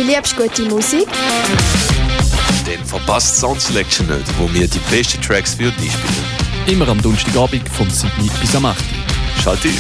Du liebst gute Musik? Dann verpasst Sound Selection nicht, wo wir die besten Tracks für dich spielen. Immer am Donnerstagabend vom 7 bis am 8. Schalt ein!